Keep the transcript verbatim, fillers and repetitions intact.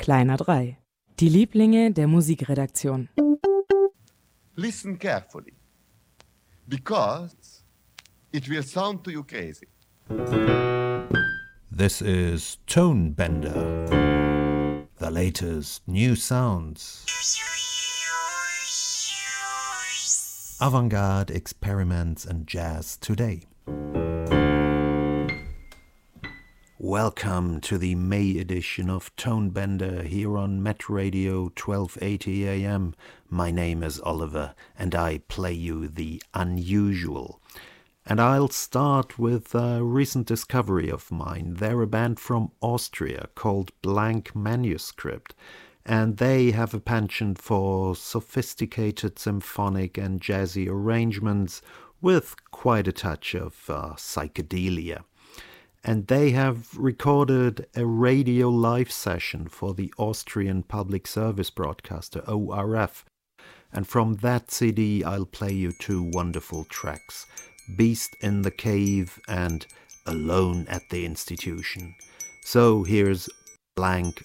Kleiner drei. Die Lieblinge der Musikredaktion. Listen carefully, because it will sound to you crazy. This is Tonebender, the latest new sounds. Avant-garde experiments and jazz today. Welcome to the May edition of Tonebender here on Met Radio twelve eighty A M. My name is Oliver and I play you the unusual. And I'll start with a recent discovery of mine. They're a band from Austria called Blank Manuscript, and they have a penchant for sophisticated symphonic and jazzy arrangements with quite a touch of uh, psychedelia. And they have recorded a radio live session for the Austrian public service broadcaster O R F. And from that C D I'll play you two wonderful tracks, Beast in the Cave and Alone at the Institution. So here's Blank